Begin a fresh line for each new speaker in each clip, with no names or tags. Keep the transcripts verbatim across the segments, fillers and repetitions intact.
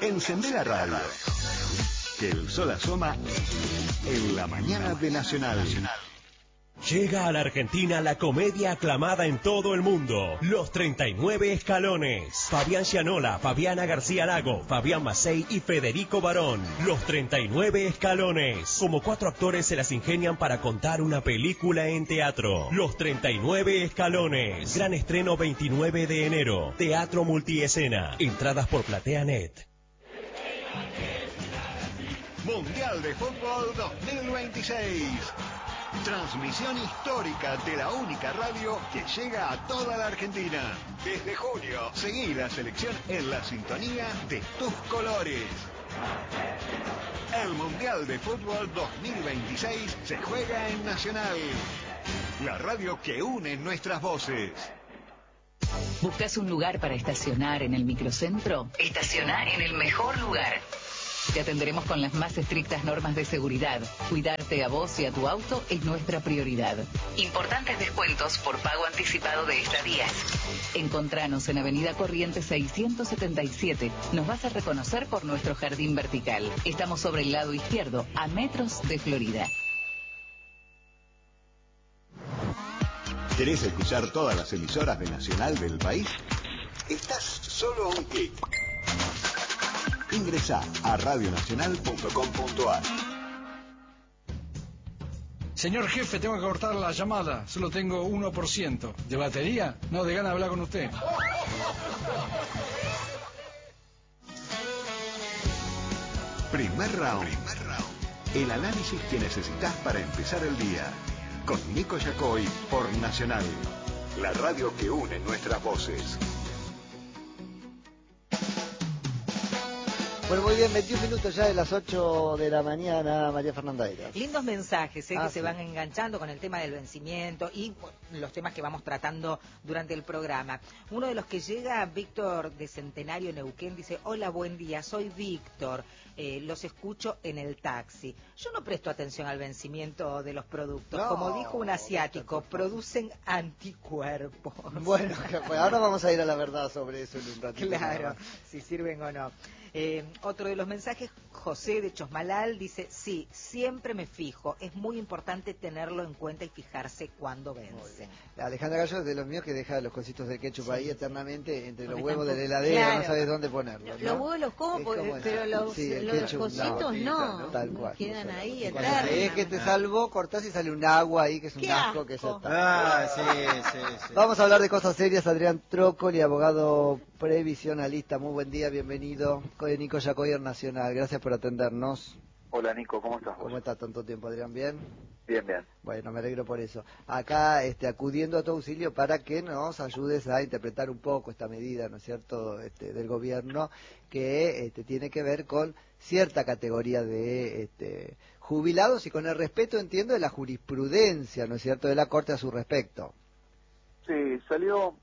Encendé la radio, que el sol asoma en la mañana de Nacional.
Llega a la Argentina la comedia aclamada en todo el mundo, Los treinta y nueve Escalones. Fabián Gianola, Fabiana García Lago, Fabián Macei y Federico Barón. Los treinta y nueve Escalones. Como cuatro actores se las ingenian para contar una película en teatro. Los treinta y nueve Escalones. Gran estreno veintinueve de enero. Teatro Multiescena. Entradas por PlateaNet.
Mundial de Fútbol dos mil veintiséis. Transmisión histórica de la única radio que llega a toda la Argentina. Desde junio, seguí la selección en la sintonía de tus colores. El Mundial de Fútbol dos mil veintiséis se juega en Nacional, la radio que une nuestras voces.
¿Buscas un lugar para estacionar en el microcentro? Estaciona en el mejor lugar. Te atenderemos con las más estrictas normas de seguridad. Cuidarte a vos y a tu auto es nuestra prioridad. Importantes descuentos por pago anticipado de estadías. Encontranos en Avenida Corrientes seiscientos setenta y siete. Nos vas a reconocer por nuestro jardín vertical. Estamos sobre el lado izquierdo, a metros de Florida.
¿Querés escuchar todas las emisoras de Nacional del país? Estás solo a un clic. Ingresá a radionacional punto com punto a r.
Señor jefe, tengo que cortar la llamada. Solo tengo uno por ciento. ¿De batería? No, de ganas de hablar con usted.
Primer round. Primer round. El análisis que necesitas para empezar el día. Con Nico Yacoy por Nacional, la radio que une nuestras voces.
Bueno, muy bien, veintiún minutos ya de las ocho de la mañana, María Fernanda Eras.
Lindos mensajes ¿eh?
ah,
que
sí.
se van enganchando con el tema del vencimiento y los temas que vamos tratando durante el programa. Uno de los que llega, Víctor de Centenario Neuquén, dice: hola, buen día, soy Víctor, eh, los escucho en el taxi. Yo no presto atención al vencimiento de los productos. No, como dijo un asiático, producen anticuerpos.
Bueno, ahora vamos a ir a la verdad sobre eso en un ratito.
Claro, si sirven o no. Eh, otro de los mensajes, José de Chosmalal, dice: sí, siempre me fijo, es muy importante tenerlo en cuenta y fijarse cuándo vence.
Alejandra Gallo es de los míos que deja los cositos de ketchup sí. ahí eternamente entre
porque
los huevos
tampoco...
de la heladera,
claro.
No sabes dónde ponerlos.
¿no? Los huevos los como, porque, pero los, sí, los ketchup, cositos no, no,
tal cual.
Quedan
no
ahí
eternos. Es que te salvó, cortás y sale un agua ahí que es un asco,
asco
que ya está.
Ah, sí, sí, sí.
Vamos a hablar de cosas serias. Adrián Trócoli, abogado previsionalista, muy buen día, bienvenido. Nico Yacoy, Nacional, gracias por atendernos.
Hola Nico, ¿cómo estás vos?
¿Cómo está tanto tiempo, Adrián? ¿Bien?
Bien, bien.
Bueno, me alegro por eso. Acá este, acudiendo a tu auxilio para que nos ayudes a interpretar un poco esta medida, ¿no es cierto?, este, del gobierno, que este, tiene que ver con cierta categoría de este, jubilados y con el respeto, entiendo, de la jurisprudencia, ¿no es cierto?, de la Corte a su respecto.
Sí, salió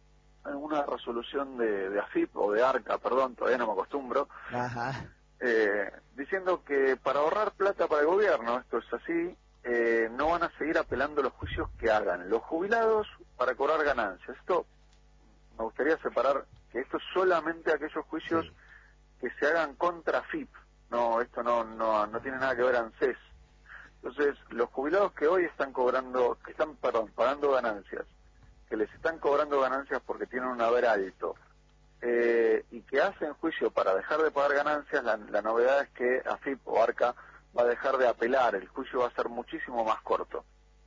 una resolución de, de AFIP, o de ARCA, perdón, todavía no me acostumbro,
Ajá.
Eh, diciendo que para ahorrar plata para el gobierno, esto es así, eh, no van a seguir apelando los juicios que hagan los jubilados para cobrar ganancias. Esto, me gustaría separar que esto es solamente aquellos juicios sí. que se hagan contra AFIP, no, esto no, no, no tiene nada que ver ANSES. Entonces, los jubilados que hoy están cobrando, que están, perdón, pagando ganancias, que les están cobrando ganancias porque tienen un haber alto, eh, y que hacen juicio para dejar de pagar ganancias, la, la novedad es que AFIP o ARCA va a dejar de apelar, el juicio va a ser muchísimo más corto.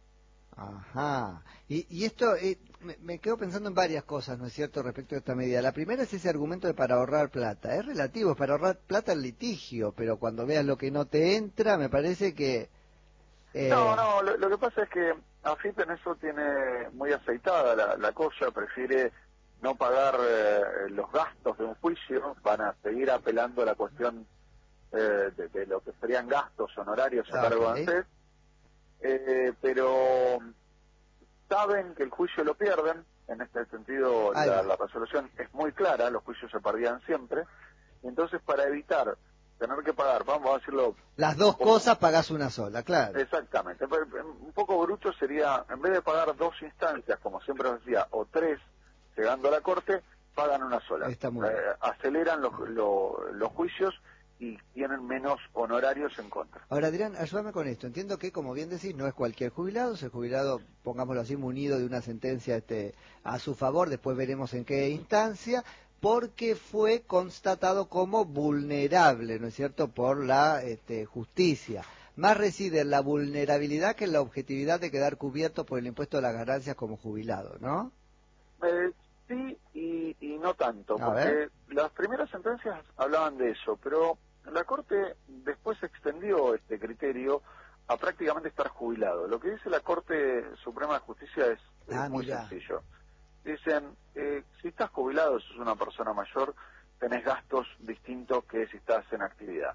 Ajá, y, y esto, eh, me, me quedo pensando en varias cosas, ¿no es cierto?, respecto a esta medida. La primera es ese argumento de para ahorrar plata, es relativo, es para ahorrar plata el litigio, pero cuando veas lo que no te entra, me parece que... Eh...
No, no, lo, lo que pasa es que AFIP en eso tiene muy aceitada la, la cosa, prefiere no pagar eh, los gastos de un juicio, van a seguir apelando a la cuestión eh, de, de lo que serían gastos honorarios a cargo de ANSES, eh, pero saben que el juicio lo pierden, en este sentido la, la resolución es muy clara, los juicios se perdían siempre, entonces para evitar tener que pagar, vamos a decirlo...
Las dos cosas pagás una sola, claro.
Exactamente, un poco bruto sería, en vez de pagar dos instancias, como siempre decía, o tres, llegando a la corte, pagan una sola.
Está muy
eh,
bien.
aceleran los, los, los juicios y tienen menos honorarios en contra.
Ahora, Adrián, ayúdame con esto. Entiendo que, como bien decís, no es cualquier jubilado, es el jubilado, pongámoslo así, munido de una sentencia este, a su favor, después veremos en qué instancia, porque fue constatado como vulnerable, ¿no es cierto?, por la este, justicia. Más reside en la vulnerabilidad que en la objetividad de quedar cubierto por el impuesto de las ganancias como jubilado, ¿no?
Eh, sí y, y no tanto,
A
porque
ver.
las primeras sentencias hablaban de eso, pero la Corte después extendió este criterio a prácticamente estar jubilado. Lo que dice la Corte Suprema de Justicia es,
Ah,
es muy
mirá.
sencillo. Dicen, eh, si estás jubilado, sos una persona mayor, tenés gastos distintos que si estás en actividad.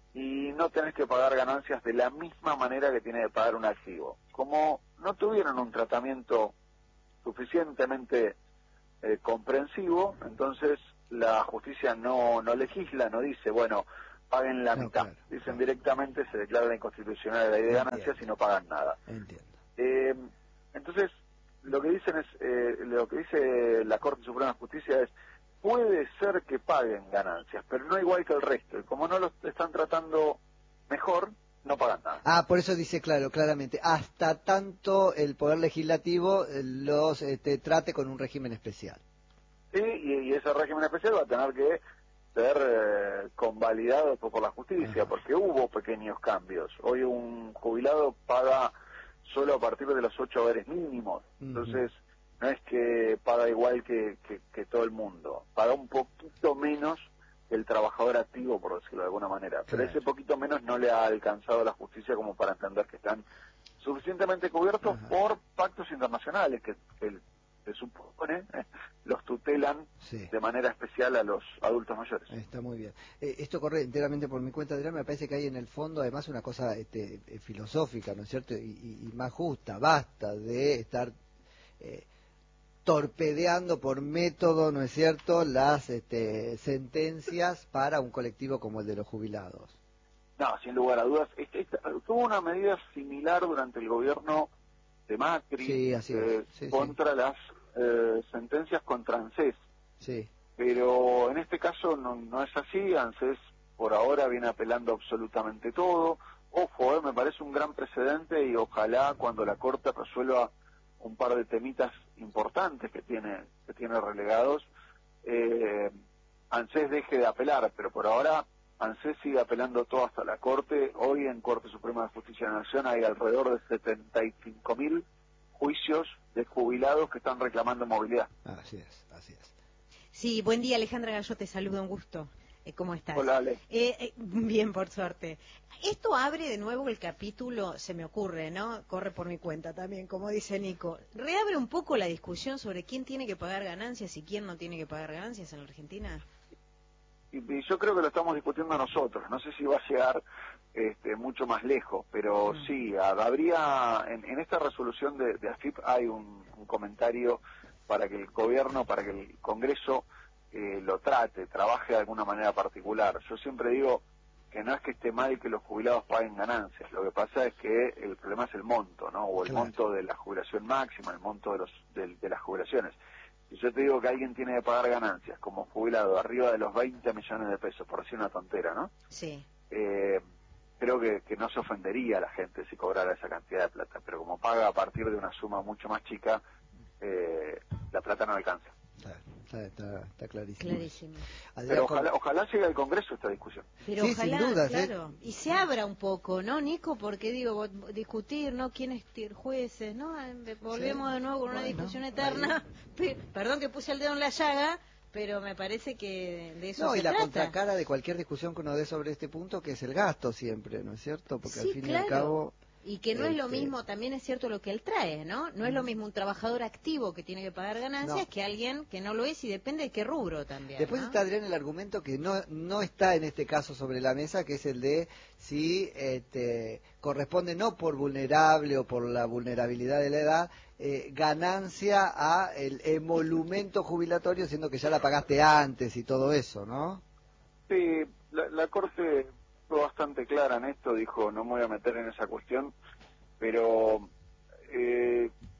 Y no tenés que pagar ganancias de la misma manera que tiene que pagar un activo. Como no tuvieron un tratamiento suficientemente eh, comprensivo, entonces la justicia no, no legisla, no dice, bueno, paguen la
No,
mitad.
claro,
Dicen
claro.
directamente, se declara inconstitucional la ley de
Entiendo.
ganancias y no pagan nada.
Entiendo.
Eh, entonces, lo que dicen es, eh, lo que dice la Corte Suprema de Justicia es, puede ser que paguen ganancias, pero no igual que el resto. Y como no los están tratando mejor, no pagan nada.
Ah, por eso dice claro, claramente, hasta tanto el Poder Legislativo eh, los este, trate con un régimen especial.
Sí, y, y ese régimen especial va a tener que ser eh, convalidado por, por la justicia,
Ajá.
porque hubo pequeños cambios. Hoy un jubilado paga solo a partir de los ocho haberes mínimos, entonces no es que paga igual que, que, que todo el mundo, paga un poquito menos que el trabajador activo, por decirlo de alguna manera, pero
Claro.
ese poquito menos no le ha alcanzado a la justicia como para entender que están suficientemente cubiertos
Ajá.
por pactos internacionales que, que se supone los tutelan
Sí.
de manera especial a los adultos mayores.
Está muy bien. Eh, esto corre enteramente por mi cuenta, Adrián. Me parece que hay en el fondo, además, una cosa este, eh, filosófica, ¿no es cierto? Y, y- y más justa. Basta de estar eh, torpedeando por método, ¿no es cierto?, las este, sentencias para un colectivo como el de los jubilados.
No, sin lugar a dudas. Este, este, tuvo una medida similar durante el gobierno de Macri
Sí, así es.
eh,
Sí, sí.
contra las eh, sentencias contra ANSES.
Sí.
Pero en este caso no, no es así. ANSES por ahora viene apelando absolutamente todo. Ojo, eh, me parece un gran precedente y ojalá cuando la Corte resuelva un par de temitas importantes que tiene que tiene relegados, eh, ANSES deje de apelar, pero por ahora ANSES sigue apelando todo hasta la Corte. Hoy en Corte Suprema de Justicia de la Nación hay alrededor de setenta y cinco mil juicios de jubilados que están reclamando movilidad.
Así es, así es.
Sí, buen día, Alejandra Gallo, te saludo, un gusto. Eh, ¿Cómo estás?
Hola, Ale.
Eh, eh, bien, por suerte. Esto abre de nuevo el capítulo, se me ocurre, ¿no? Corre por mi cuenta también, como dice Nico. Reabre un poco la discusión sobre quién tiene que pagar ganancias y quién no tiene que pagar ganancias en la Argentina.
Y, y yo creo que lo estamos discutiendo nosotros. No sé si va a llegar este, mucho más lejos, pero
Mm.
sí, ha- habría, en, en esta resolución de, de AFIP hay un, un comentario para que el gobierno, para que el Congreso eh, lo trate, trabaje de alguna manera particular. Yo siempre digo que no es que esté mal que los jubilados paguen ganancias, lo que pasa es que el problema es el monto, ¿no? O el
Claro.
monto de la jubilación máxima, el monto de los de, de las jubilaciones. Si yo te digo que alguien tiene que pagar ganancias como jubilado arriba de los veinte millones de pesos, por decir una tontera, ¿no?
Sí.
Eh, creo que, que no se ofendería a la gente si cobrara esa cantidad de plata, pero como paga a partir de una suma mucho más chica, eh, la plata no alcanza.
Está, está, está, está clarísimo.
Clarísimo.
Adrián,
Pero
¿cómo-
ojalá, ojalá llegue al Congreso esta discusión.
Pero
Sí,
ojalá,
sin dudas,
claro,
¿eh?
y se abra un poco, ¿no, Nico? Porque digo, vos- discutir, ¿no? ¿Quiénes tir- jueces, no? Eh, Volvemos
Sí,
de nuevo con una
bueno,
discusión eterna. Pe- Perdón que puse el dedo en la llaga, pero me parece que de eso
No,
se
y la
trata.
contracara de cualquier discusión que uno dé sobre este punto, que es el gasto siempre, ¿no es cierto? Porque
Sí,
al fin y
claro.
al cabo...
Y que no es lo
este,
mismo, también es cierto lo que él trae, ¿no? No es lo mismo un trabajador activo que tiene que pagar ganancias
No.
que alguien que no lo es y depende de qué rubro también.
Después
¿no?
está, Adrián, el argumento que no, no está en este caso sobre la mesa, que es el de si este, corresponde no por vulnerable o por la vulnerabilidad de la edad, eh, ganancia a el emolumento jubilatorio, siendo que ya la pagaste antes y todo eso, ¿no?
Sí, la, la Corte fue bastante clara en esto, dijo no me voy a meter en esa cuestión, pero eh,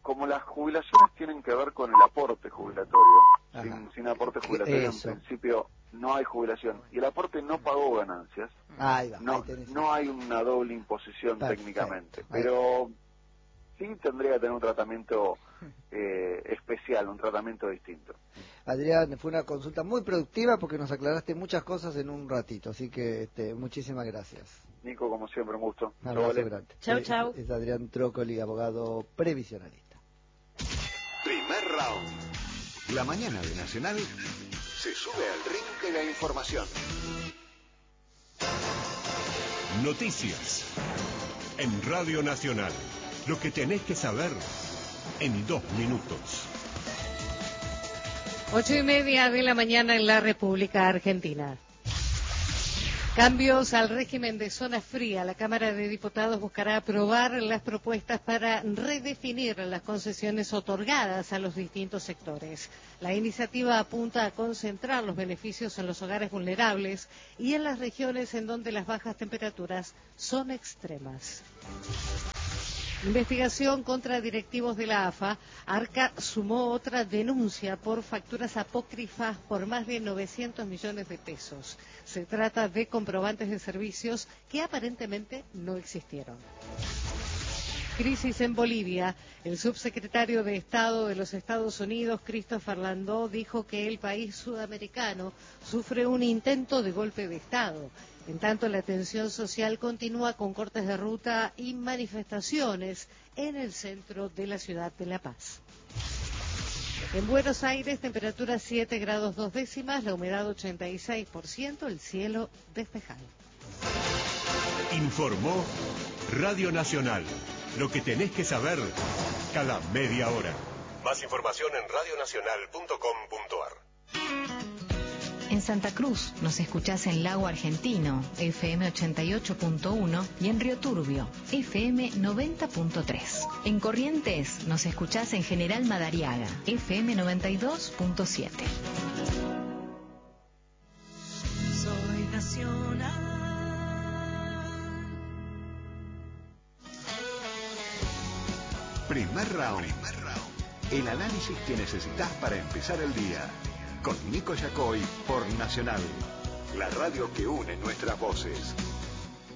como las jubilaciones tienen que ver con el aporte jubilatorio, sin, sin aporte jubilatorio
Eso.
en principio no hay jubilación, y el aporte no pagó ganancias,
ahí va,
no,
ahí
no hay una doble imposición
Perfecto.
técnicamente,
Ahí.
pero sí tendría que tener un tratamiento eh, especial, un tratamiento distinto.
Adrián, fue una consulta muy productiva porque nos aclaraste muchas cosas en un ratito, así que este, muchísimas gracias.
Nico, como siempre, un gusto.
Un abrazo grande.
Chau,
Eh,
chau.
Es Adrián Trócoli, abogado previsionalista.
Primer round. La mañana de Nacional se sube al ring de la información.
Noticias. En Radio Nacional. Lo que tenés que saber en dos minutos.
Ocho y media de la mañana en la República Argentina. Cambios al régimen de zona fría. La Cámara de Diputados buscará aprobar las propuestas para redefinir las concesiones otorgadas a los distintos sectores. La iniciativa apunta a concentrar los beneficios en los hogares vulnerables y en las regiones en donde las bajas temperaturas son extremas. Investigación contra directivos de la A F A. Arca sumó otra denuncia por facturas apócrifas por más de novecientos millones de pesos. Se trata de comprobantes de servicios que aparentemente no existieron. Crisis en Bolivia. El subsecretario de Estado de los Estados Unidos, Christopher Landau, dijo que el país sudamericano sufre un intento de golpe de Estado. En tanto, la tensión social continúa con cortes de ruta y manifestaciones en el centro de la ciudad de La Paz. En Buenos Aires, temperatura siete grados dos décimas, la humedad ochenta y seis por ciento, el cielo despejado.
Informó Radio Nacional. Lo que tenés que saber cada media hora. Más información en radio nacional punto com punto ar.
En Santa Cruz nos escuchás en Lago Argentino, F M ochenta y ocho punto uno, y en Río Turbio, F M noventa punto tres. En Corrientes nos escuchás en General Madariaga, F M noventa y dos punto siete.
Soy nacional.
Primer round. Primer round. El análisis que necesitas para empezar el día. Con Nico Yacoy por Nacional. La radio que une nuestras voces.